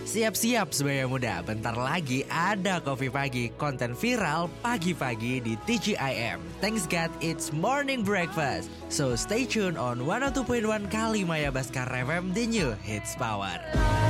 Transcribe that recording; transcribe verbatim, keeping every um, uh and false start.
Siap-siap sebagai muda, bentar lagi ada Kopi Pagi, konten viral pagi-pagi di T G I M. Thanks God, it's morning breakfast. So stay tuned on one oh two point one Kalimaya Baskara F M, the new hits power.